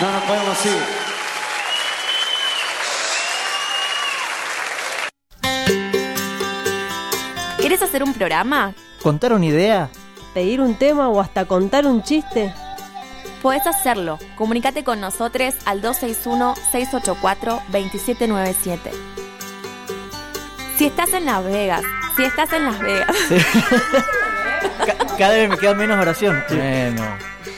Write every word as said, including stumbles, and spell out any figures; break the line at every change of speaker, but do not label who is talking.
No, no podemos ir.
¿Querés hacer un programa?
¿Contar una idea?
¿Pedir un tema o hasta contar un chiste?
Podés hacerlo. Comunicate con nosotros al dos seis uno, seis ocho cuatro, dos siete nueve siete. Si estás en Las Vegas, si estás en Las Vegas.
Sí. Cada vez me queda menos oración.
Sí.
Bueno.